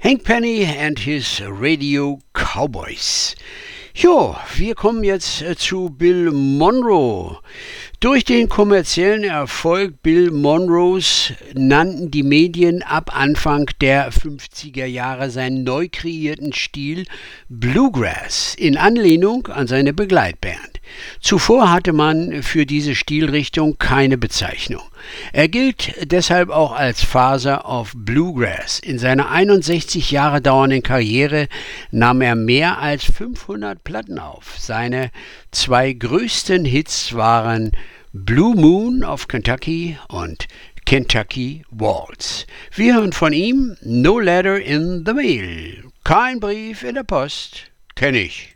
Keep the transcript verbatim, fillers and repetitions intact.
Hank Penny and his Radio Cowboys. Jo, wir kommen jetzt äh, zu Bill Monroe. Durch den kommerziellen Erfolg Bill Monroes nannten die Medien ab Anfang der fünfziger Jahre seinen neu kreierten Stil Bluegrass in Anlehnung an seine Begleitband. Zuvor hatte man für diese Stilrichtung keine Bezeichnung. Er gilt deshalb auch als Father of Bluegrass. In seiner einundsechzig Jahre dauernden Karriere nahm er mehr als fünfhundert Platten auf. Seine zwei größten Hits waren Blue Moon of Kentucky und Kentucky Waltz. Wir hören von ihm No Letter in the Mail. Kein Brief in der Post. Kenn ich.